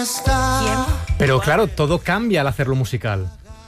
está. Pero claro, todo cambia al hacerlo musical.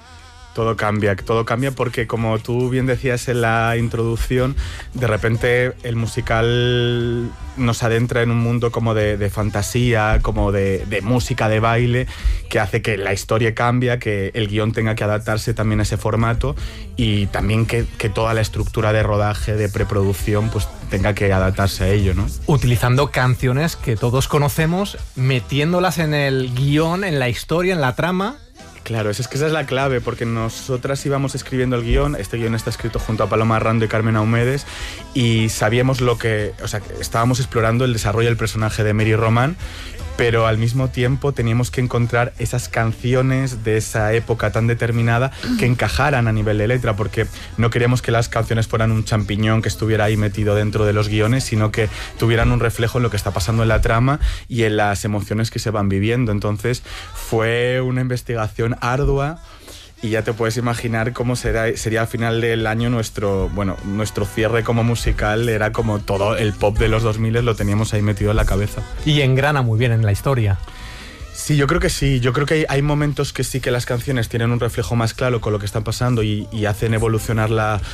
Todo cambia porque, como tú bien decías en la introducción, de repente el musical nos adentra en un mundo como de fantasía, como de música, de baile, que hace que la historia cambie, que el guión tenga que adaptarse también a ese formato y también que toda la estructura de rodaje, de preproducción, pues tenga que adaptarse a ello, ¿no? Utilizando canciones que todos conocemos, metiéndolas en el guión, en la historia, en la trama. Claro, es que esa es la clave, porque nosotras íbamos escribiendo el guión. Este guión está escrito junto a Paloma Arrando y Carmen Aumedes, y sabíamos estábamos explorando el desarrollo del personaje de Mary Román, pero al mismo tiempo teníamos que encontrar esas canciones de esa época tan determinada que encajaran a nivel de letra, porque no queríamos que las canciones fueran un champiñón que estuviera ahí metido dentro de los guiones, sino que tuvieran un reflejo en lo que está pasando en la trama y en las emociones que se van viviendo. Entonces fue una investigación ardua, y ya te puedes imaginar cómo sería al final del año nuestro cierre como musical. Era como todo el pop de los 2000 lo teníamos ahí metido en la cabeza. Y engrana muy bien en la historia. Sí, yo creo que sí. Yo creo que hay momentos que sí que las canciones tienen un reflejo más claro con lo que está pasando y hacen evolucionar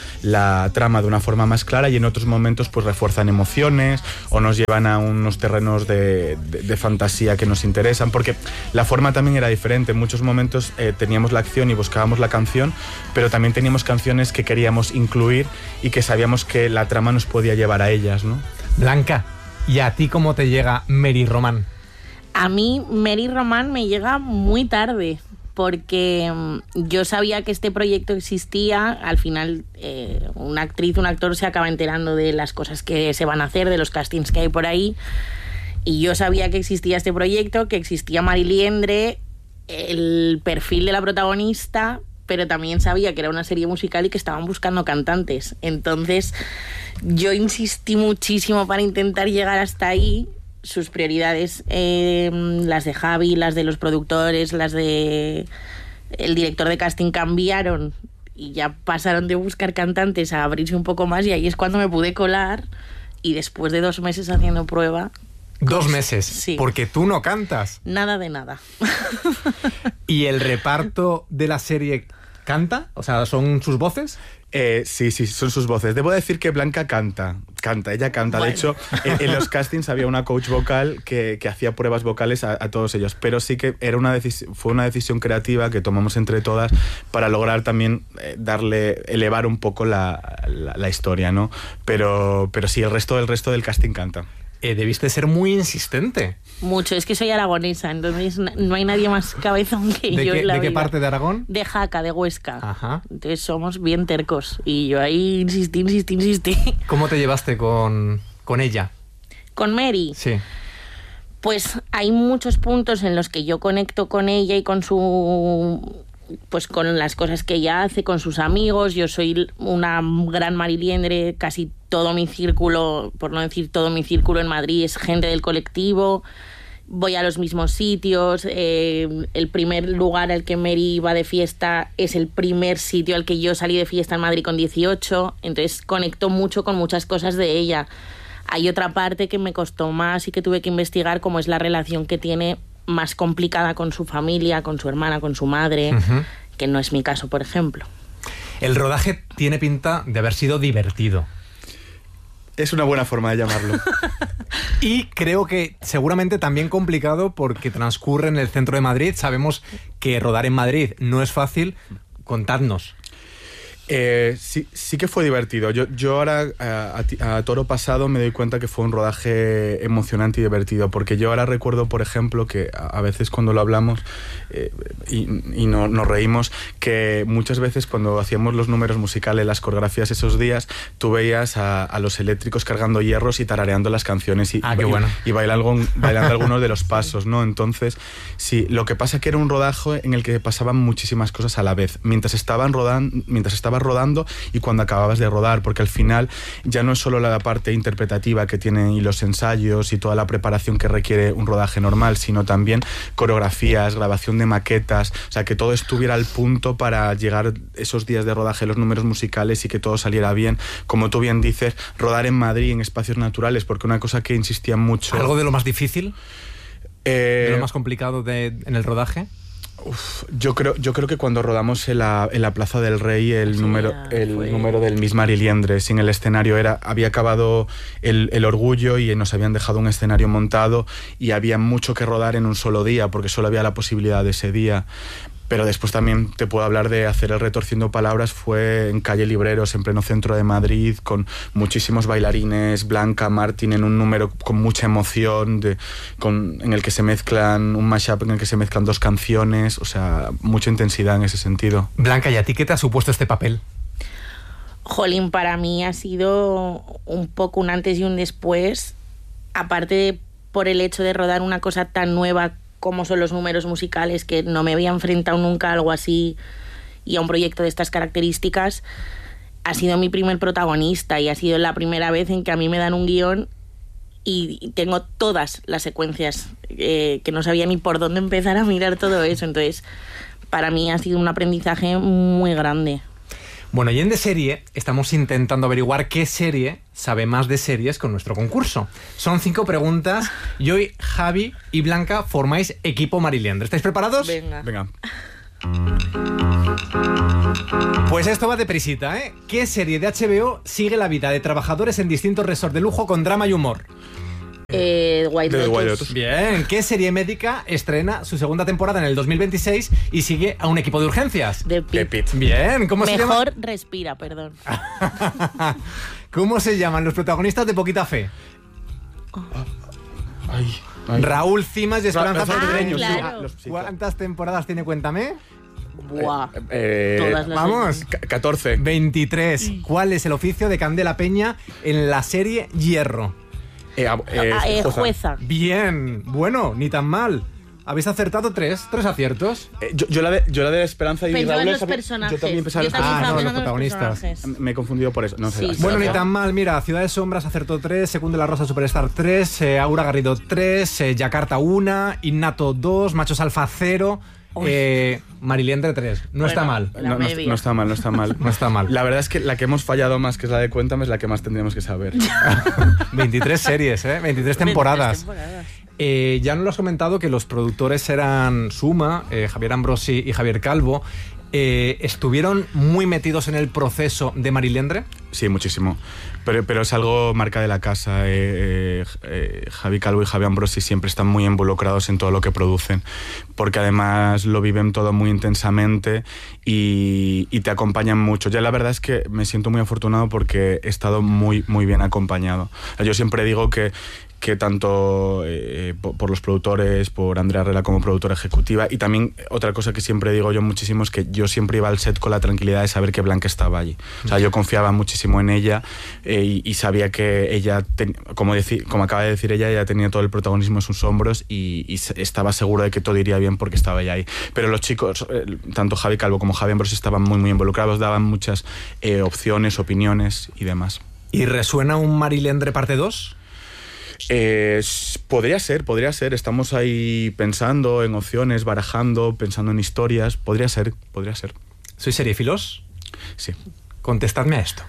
la trama de una forma más clara, y en otros momentos pues refuerzan emociones o nos llevan a unos terrenos de fantasía que nos interesan, porque la forma también era diferente. En muchos momentos teníamos la acción y buscábamos la canción, pero también teníamos canciones que queríamos incluir y que sabíamos que la trama nos podía llevar a ellas, ¿no? Blanca, ¿y a ti cómo te llega Mary Román? A mí Mary Román me llega muy tarde, porque yo sabía que este proyecto existía. Al final una actriz, un actor se acaba enterando de las cosas que se van a hacer, de los castings que hay por ahí, y yo sabía que existía este proyecto, que existía Mari Liendre, el perfil de la protagonista, pero también sabía que era una serie musical y que estaban buscando cantantes. Entonces yo insistí muchísimo para intentar llegar hasta ahí. Sus prioridades, las de Javi, las de los productores, las de el director de casting, cambiaron y ya pasaron de buscar cantantes a abrirse un poco más, y ahí es cuando me pude colar, y después de 2 meses haciendo prueba... 2 meses, sí. Porque tú no cantas. Nada de nada. ¿Y el reparto de la serie canta? O sea, ¿son sus voces? Sí, son sus voces. Debo decir que Blanca canta, ella canta. Bueno. De hecho, en los castings había una coach vocal que hacía pruebas vocales a todos ellos, pero sí que fue una decisión creativa que tomamos entre todas para lograr también elevar un poco la historia, ¿no? Pero sí, el resto del casting canta. Debiste ser muy insistente. Mucho, es que soy aragonesa, entonces no hay nadie más cabezón que yo en la ¿De qué vida. parte de Aragón? De Jaca, de Huesca. Ajá. Entonces somos bien tercos, y yo ahí insistí. ¿Cómo te llevaste con ella? ¿Con Mary? Sí. Pues hay muchos puntos en los que yo conecto con ella y con con las cosas que ella hace, con sus amigos. Yo soy una gran Mari Liendre, casi todo mi círculo, por no decir todo mi círculo en Madrid, es gente del colectivo. Voy a los mismos sitios. El primer lugar al que Mary iba de fiesta es el primer sitio al que yo salí de fiesta en Madrid con 18. Entonces conecto mucho con muchas cosas de ella. Hay otra parte que me costó más y que tuve que investigar, como es la relación que tiene más complicada con su familia, con su hermana, con su madre, que no es mi caso, por ejemplo. El rodaje tiene pinta de haber sido divertido. Es una buena forma de llamarlo. Y creo que seguramente también complicado, porque transcurre en el centro de Madrid. Sabemos que rodar en Madrid no es fácil. Contadnos. Sí que fue divertido. Yo ahora, a toro pasado, me doy cuenta que fue un rodaje emocionante y divertido, porque yo ahora recuerdo, por ejemplo, que a veces cuando lo hablamos y nos reímos, que muchas veces cuando hacíamos los números musicales, las coreografías esos días, tú veías a los eléctricos cargando hierros y tarareando las canciones y bailando algunos de los pasos, ¿no? Entonces, sí, lo que pasa es que era un rodaje en el que pasaban muchísimas cosas a la vez, mientras estabas rodando y cuando acababas de rodar, porque al final ya no es solo la parte interpretativa que tiene y los ensayos y toda la preparación que requiere un rodaje normal, sino también coreografías, grabación de maquetas, o sea, que todo estuviera al punto para llegar esos días de rodaje, los números musicales, y que todo saliera bien. Como tú bien dices, rodar en Madrid en espacios naturales, porque una cosa que insistía mucho... ¿Algo de lo más difícil? ¿De lo más complicado en el rodaje? Yo creo que cuando rodamos en la Plaza del Rey el número del Miss Mariliendres en el escenario había acabado el Orgullo y nos habían dejado un escenario montado y había mucho que rodar en un solo día porque solo había la posibilidad de ese día. Pero después también te puedo hablar de hacer el Retorciendo Palabras, fue en calle Libreros, en pleno centro de Madrid, con muchísimos bailarines, Blanca, Martín, en un número con mucha emoción, en el que se mezclan, un mashup en el que se mezclan 2 canciones, o sea, mucha intensidad en ese sentido. Blanca, ¿y a ti qué te ha supuesto este papel? Jolín, para mí ha sido un poco un antes y un después, aparte de por el hecho de rodar una cosa tan nueva como son los números musicales, que no me había enfrentado nunca a algo así y a un proyecto de estas características. Ha sido mi primer protagonista y ha sido la primera vez en que a mí me dan un guión y tengo todas las secuencias, que no sabía ni por dónde empezar a mirar todo eso. Entonces, para mí ha sido un aprendizaje muy grande. Bueno, y en De Serie estamos intentando averiguar qué serie sabe más de series con nuestro concurso. Son 5 preguntas y hoy Javi y Blanca formáis equipo Mariliendres. ¿Estáis preparados? Venga. Pues esto va deprisita, ¿eh? ¿Qué serie de HBO sigue la vida de trabajadores en distintos resorts de lujo con drama y humor? White Lotus. Bien, ¿qué serie médica estrena su segunda temporada en el 2026 y sigue a un equipo de urgencias? The Pitt. Bien, ¿cómo se llama? Mejor respira, perdón. ¿Cómo se llaman los protagonistas de Poquita Fe? Ay. Raúl Cimas y Esperanza Cerdeño. Claro. ¿Cuántas temporadas tiene? Cuéntame. Buah. Todas las Vamos. 14. 23. ¿Cuál es el oficio de Candela Peña en la serie Hierro? Jueza. Bien, bueno, ni tan mal. Habéis acertado 3 aciertos. Yo la de Esperanza y Pensaba Raúl... en los personajes. Yo también pensaba en los Ah, no, personajes. los protagonistas. Me he confundido por eso. No sé. Sí, Bueno, sí. ni tan mal. Mira, Ciudad de Sombras acertó 3, Segundo de la Rosa Superstar 3, Aura Garrido 3, Yakarta 1, Innato 2, Machos Alfa 0, Mariliendre 3. No está mal. No está mal. No está mal. La verdad es que la que hemos fallado más, que es la de Cuéntame, es la que más tendríamos que saber. 23 series, 23 temporadas. Ya nos lo has comentado que los productores eran Suma, Javier Ambrosi y Javier Calvo. ¿Estuvieron muy metidos en el proceso de Mariliendre? Sí, muchísimo. Pero es algo marca de la casa. Javi Calvo y Javi Ambrosi siempre están muy involucrados en todo lo que producen, porque además lo viven todo muy intensamente y te acompañan mucho. Ya la verdad es que me siento muy afortunado porque he estado muy, muy bien acompañado. Yo siempre digo que tanto por los productores, por Andrea Herrera como productora ejecutiva, y también otra cosa que siempre digo yo muchísimo es que yo siempre iba al set con la tranquilidad de saber que Blanca estaba allí. O sea, yo confiaba muchísimo en ella y sabía que ella, como acaba de decir ella tenía todo el protagonismo en sus hombros y estaba seguro de que todo iría bien porque estaba ella ahí. Pero los chicos, tanto Javi Calvo como Javi Ambrosi, estaban muy, muy involucrados, daban muchas opciones, opiniones y demás. ¿Y resuena un Mariliendre parte 2? Podría ser. Estamos ahí pensando en opciones, barajando, pensando en historias. Podría ser. ¿Sois seriéfilos? Sí. Contestadme a esto.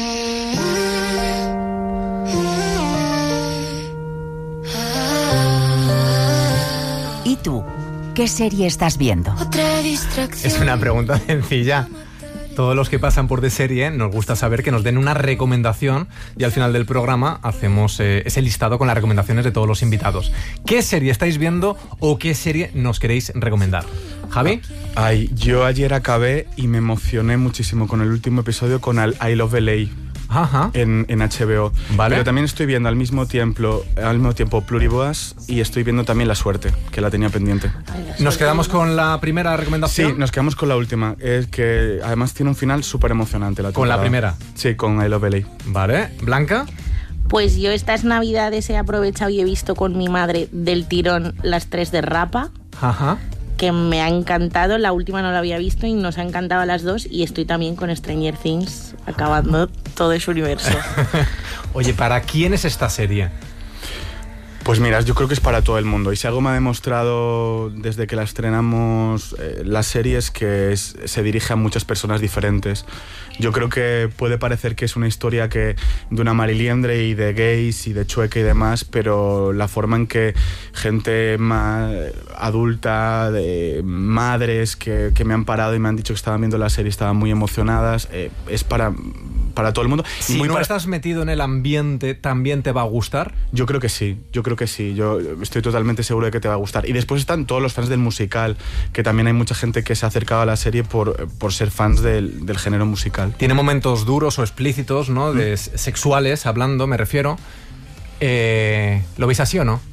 ¿Y tú? ¿Qué serie estás viendo? Es una pregunta sencilla. Todos los que pasan por De Serie nos gusta saber que nos den una recomendación y al final del programa hacemos ese listado con las recomendaciones de todos los invitados. ¿Qué serie estáis viendo o qué serie nos queréis recomendar? ¿Javi? Ay, yo ayer acabé y me emocioné muchísimo con el último episodio, con I Love LA. Ajá. En HBO. Vale. Pero también estoy viendo al mismo tiempo Pluriboas y estoy viendo también La Suerte, que la tenía pendiente. ¿Nos quedamos con la primera recomendación? Sí, nos quedamos con la última, que además tiene un final súper emocionante. ¿Con la primera? Sí, con I Love LA. Vale. ¿Blanca? Pues yo estas navidades he aprovechado y he visto con mi madre del tirón las 3 de Rapa. Ajá. Que me ha encantado, la última no la había visto y nos ha encantado a las 2, y estoy también con Stranger Things acabando todo ese universo. Oye, ¿para quién es esta serie? Pues mira, yo creo que es para todo el mundo. Y si algo me ha demostrado desde que la estrenamos la serie es que se dirige a muchas personas diferentes. Yo creo que puede parecer que es una historia de una mariliendre y de gays y de chueca y demás, pero la forma en que gente más adulta, de madres que me han parado y me han dicho que estaban viendo la serie y estaban muy emocionadas, es para todo el mundo. Si no estás metido en el ambiente, ¿también te va a gustar? Yo creo que sí. Yo estoy totalmente seguro de que te va a gustar. Y después están todos los fans del musical, que también hay mucha gente que se ha acercado a la serie por ser fans del género musical. Tiene momentos duros o explícitos, ¿no? Sexuales, hablando, me refiero. ¿Lo veis así o no?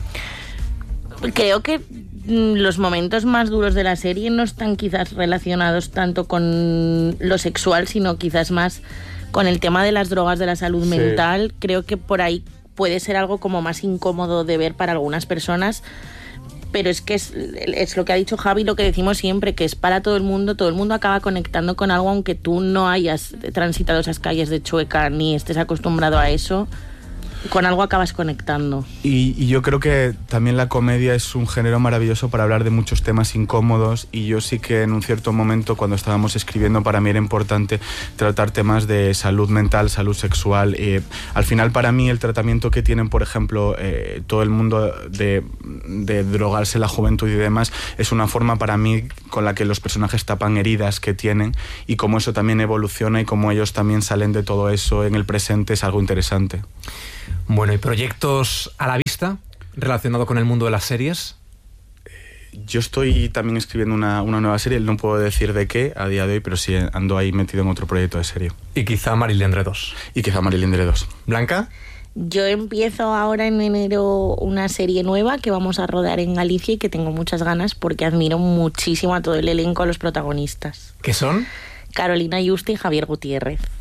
Creo que los momentos más duros de la serie no están quizás relacionados tanto con lo sexual, sino quizás más con el tema de las drogas, de la salud mental. Creo que por ahí puede ser algo como más incómodo de ver para algunas personas, pero es que es lo que ha dicho Javi, lo que decimos siempre, que es para todo el mundo acaba conectando con algo, aunque tú no hayas transitado esas calles de Chueca ni estés acostumbrado a eso. Con algo acabas conectando. Y yo creo que también la comedia es un género maravilloso para hablar de muchos temas incómodos, y yo sí que en un cierto momento, cuando estábamos escribiendo, para mí era importante tratar temas de salud mental, salud sexual. Al final, para mí, el tratamiento que tienen, por ejemplo, todo el mundo de drogarse, la juventud y demás, es una forma para mí con la que los personajes tapan heridas que tienen, y cómo eso también evoluciona y cómo ellos también salen de todo eso en el presente es algo interesante. Bueno, ¿y proyectos a la vista relacionados con el mundo de las series? Yo estoy también escribiendo una nueva serie, no puedo decir de qué a día de hoy, pero sí ando ahí metido en otro proyecto de serie. Y quizá Mariliendre 2. Y quizá Mariliendre 2. ¿Blanca? Yo empiezo ahora en enero una serie nueva que vamos a rodar en Galicia y que tengo muchas ganas porque admiro muchísimo a todo el elenco, a los protagonistas. ¿Qué son? Carolina Yuste y Javier Gutiérrez.